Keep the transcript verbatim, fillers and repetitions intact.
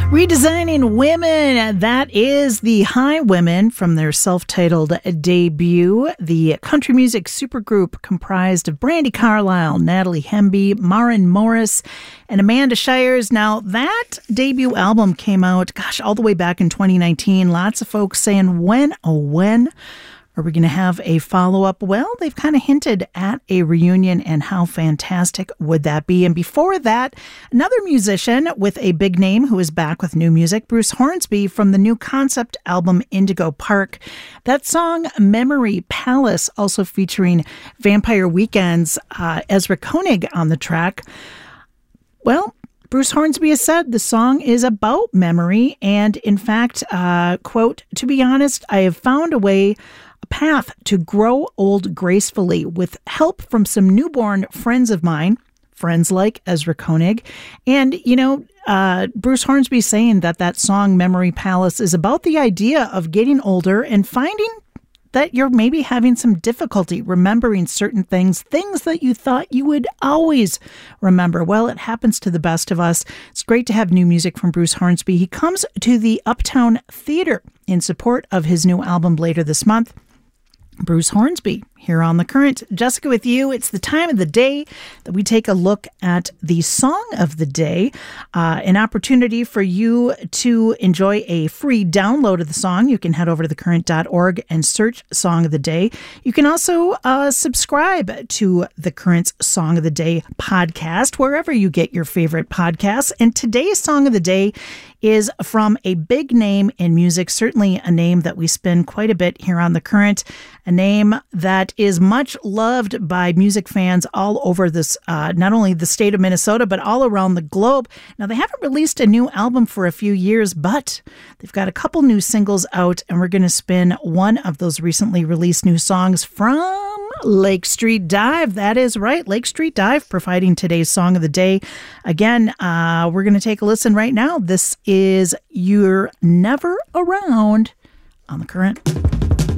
Redesigning Women, that is the Highwomen from their self-titled debut. The country music supergroup comprised of Brandi Carlile, Natalie Hemby, Maren Morris, and Amanda Shires. Now, that debut album came out, gosh, all the way back in twenty nineteen. Lots of folks saying, when, oh, when are we going to have a follow-up? Well, they've kind of hinted at a reunion, and how fantastic would that be? And before that, another musician with a big name who is back with new music, Bruce Hornsby from the new concept album Indigo Park. That song, Memory Palace, also featuring Vampire Weekend's uh, Ezra Koenig on the track. Well, Bruce Hornsby has said the song is about memory, and in fact, uh, quote, "To be honest, I have found a way a path to grow old gracefully with help from some newborn friends of mine," friends like Ezra Koenig. And, you know, uh, Bruce Hornsby saying that that song, Memory Palace, is about the idea of getting older and finding that you're maybe having some difficulty remembering certain things, things that you thought you would always remember. Well, it happens to the best of us. It's great to have new music from Bruce Hornsby. He comes to the Uptown Theater in support of his new album later this month. Bruce Hornsby here on The Current. Jessica with you. It's the time of the day that we take a look at the song of the day, uh, an opportunity for you to enjoy a free download of the song. You can head over to the current dot org and search Song of the Day. You can also uh, subscribe to The Current's Song of the Day podcast, wherever you get your favorite podcasts. And today's Song of the Day is from a big name in music, certainly a name that we spin quite a bit here on The Current, a name that is much loved by music fans all over this, uh, not only the state of Minnesota, but all around the globe. Now, they haven't released a new album for a few years, but they've got a couple new singles out, and we're going to spin one of those recently released new songs from Lake Street Dive. That is right, Lake Street Dive providing today's Song of the Day. Again, uh, we're going to take a listen right now. This is You're Never Around on The Current.